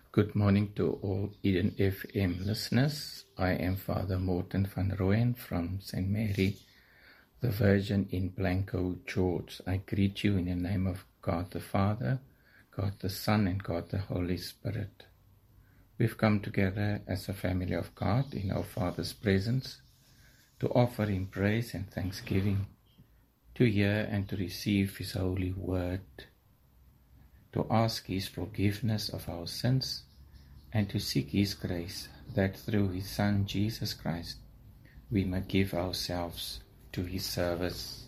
Good morning to all Eden FM listeners. I am Father Morten van Rooyen from St. Mary, the Virgin in Blanco, George. I greet you in the name of God the Father, God the Son, and God the Holy Spirit. We've come together as a family of God in our Father's presence to offer Him praise and thanksgiving, to hear and to receive His holy word, to ask His forgiveness of our sins, and to seek His grace, that through His Son Jesus Christ we may give ourselves to His service.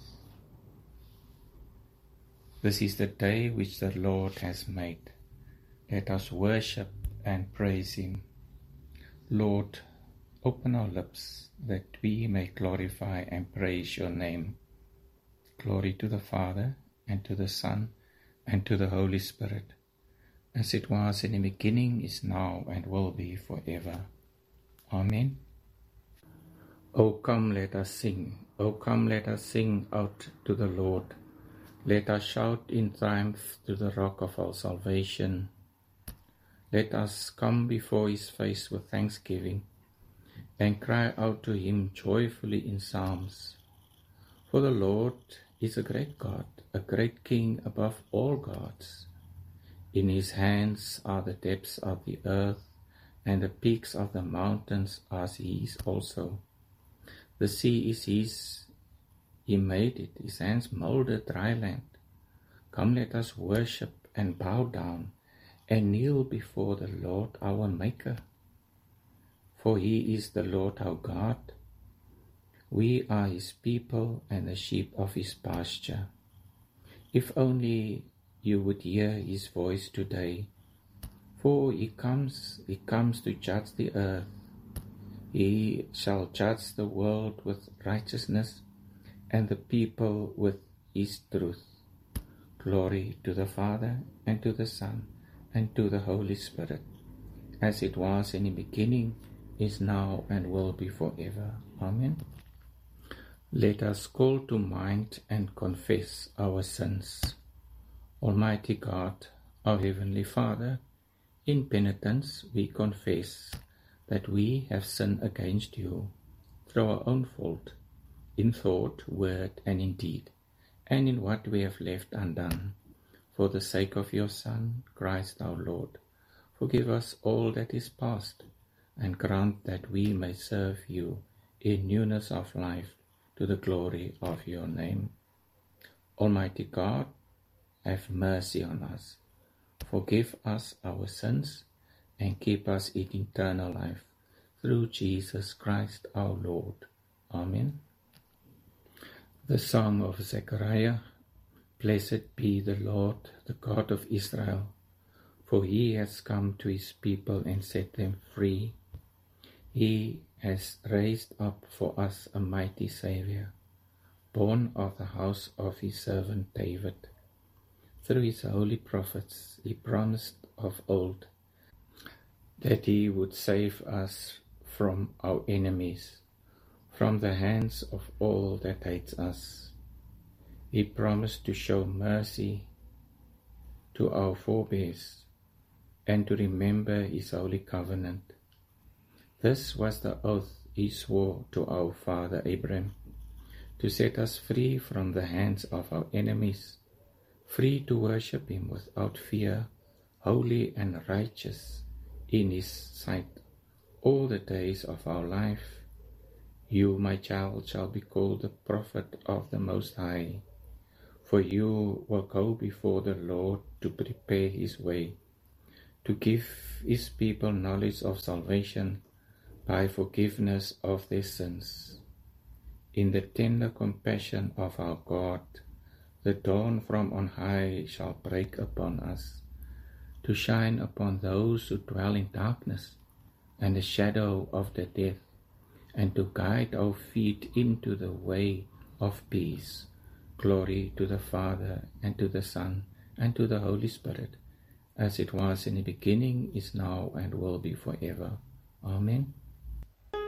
This is the day which the Lord has made. Let us worship and praise Him. Lord, open our lips that we may glorify and praise Your name. Glory to the Father, and to the Son, and to the Holy Spirit, as it was in the beginning, is now, and will be forever. Amen. O come, let us sing. O come, let us sing out to the Lord. Let us shout in triumph to the rock of our salvation. Let us come before His face with thanksgiving, and cry out to Him joyfully in psalms. For the Lord is a great God, a great King above all gods. In His hands are the depths of the earth, and the peaks of the mountains are His also. The sea is His, He made it, His hands molded dry land. Come, let us worship and bow down, and kneel before the Lord our Maker. For He is the Lord our God. We are His people and the sheep of His pasture. If only you would hear His voice today, for He comes to judge the earth. He shall judge the world with righteousness, and the people with His truth. Glory to the Father, and to the Son, and to the Holy Spirit, as it was in the beginning, is now, and will be forever. Amen. Let us call to mind and confess our sins. Almighty God, our Heavenly Father, in penitence we confess that we have sinned against You through our own fault, in thought, word, and in deed, and in what we have left undone. For the sake of Your Son, Christ our Lord, forgive us all that is past, and grant that we may serve You in newness of life, to the glory of Your name. Almighty God, have mercy on us, forgive us our sins, and keep us in eternal life, through Jesus Christ our Lord. Amen. The Song of Zechariah. Blessed be the Lord, the God of Israel, for He has come to His people and set them free. He has raised up for us a mighty Saviour, born of the house of His servant David. Through His holy prophets He promised of old that He would save us from our enemies, from the hands of all that hates us. He promised to show mercy to our forebears and to remember His holy covenant. This was the oath He swore to our father Abraham, to set us free from the hands of our enemies, free to worship Him without fear, holy and righteous in His sight all the days of our life. You, my child, shall be called the prophet of the Most High, for you will go before the Lord to prepare His way, to give His people knowledge of salvation by forgiveness of their sins. In the tender compassion of our God, the dawn from on high shall break upon us, to shine upon those who dwell in darkness and the shadow of the death, and to guide our feet into the way of peace. Glory to the Father, and to the Son, and to the Holy Spirit, as it was in the beginning, is now, and will be forever. Amen.